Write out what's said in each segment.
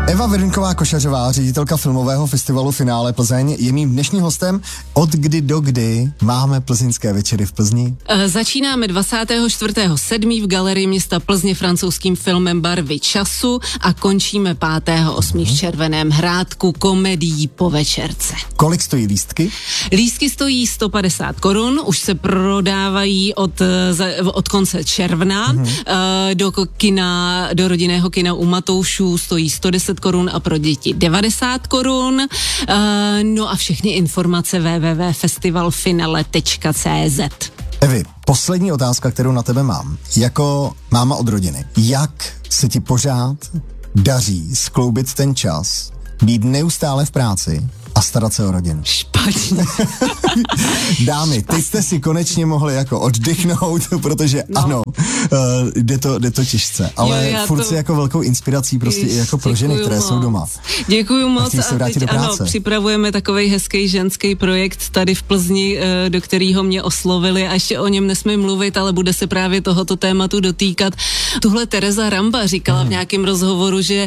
Eva Verunková Košařová, ředitelka filmového festivalu Finále Plzeň, je mým dnešním hostem. Od kdy do kdy máme plzeňské večery v Plzni? Začínáme 24.7. v Galerii města Plzně francouzským filmem Barvy času a končíme 5.8. v Červeném Hrádku komedií Po večerce. Kolik stojí lístky? Lístky stojí 150 korun, už se prodávají od konce června. Do rodinného kina u Matoušů stojí 110 korun a pro děti 90 korun. No a všechny informace www.festivalfinale.cz. Evi, poslední otázka, kterou na tebe mám. Jako máma od rodiny, jak se ti pořád daří skloubit ten čas, být neustále v práci a starat se o rodinu? Špatně. Dámy, teď jste si konečně mohli jako oddychnout, protože ano, jde to těžce, ale furt si jako velkou inspirací prostě i jako pro ženy, které jsou doma. Děkuju moc a teď ano, připravujeme takovej hezký ženský projekt tady v Plzni, do kterého mě oslovili a ještě o něm nesmím mluvit, ale bude se právě tohoto tématu dotýkat. Tuhle Tereza Ramba říkala v nějakém rozhovoru, že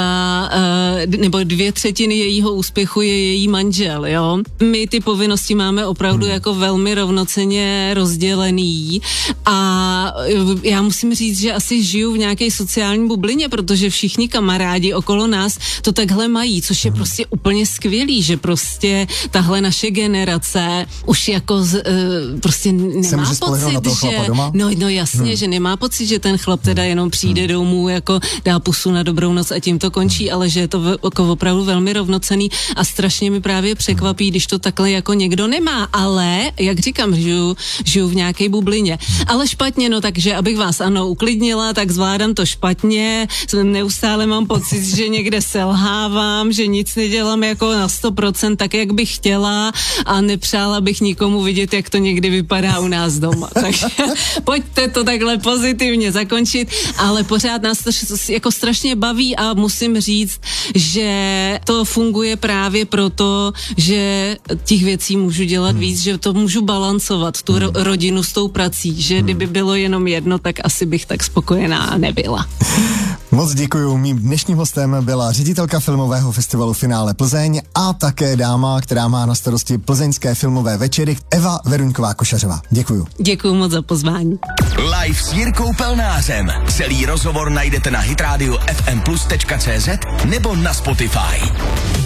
nebo 2/3 jejího úspěchu je její manžel, jo. My ty povinnosti máme opravdu jako velmi rovnocenně rozdělený a já musím říct, že asi žiju v nějaké sociální bublině, protože všichni kamarádi okolo nás to takhle mají, což je prostě úplně skvělý, že prostě tahle naše generace už jako prostě nemá pocit, že no jasně, že nemá pocit, že ten chlap teda jenom přijde domů, jako dá pusu na dobrou noc a tím to končí, ale že je to jako opravdu velmi rovnocenný a strašně mi právě překvapí, když to takhle jako někdo nemá, ale jak říkám, žiju v nějaké bublině. Ale špatně, no takže abych vás uklidnila, tak zvládám to špatně, neustále mám pocit, že někde selhávám, že nic nedělám jako na 100% tak, jak bych chtěla a nepřála bych nikomu vidět, jak to někdy vypadá u nás doma. Takže pojďte to takhle pozitivně zakončit, ale pořád nás to jako strašně baví a musím říct, že to funguje právě proto, že těch věcí můžu dělat víc, že to můžu balancovat, tu rodinu s tou prací, že kdyby bylo jenom jedno, tak asi bych tak spokojená nebyla. Moc děkuju. Mým dnešním hostem byla ředitelka filmového festivalu Finále Plzeň a také dáma, která má na starosti plzeňské filmové večery, Eva Verunková Košařová. Děkuju. Děkuju moc za pozvání. Live s Jirkou Pelnářem. Celý rozhovor najdete na hitradio fmplus.cz nebo na Spotify.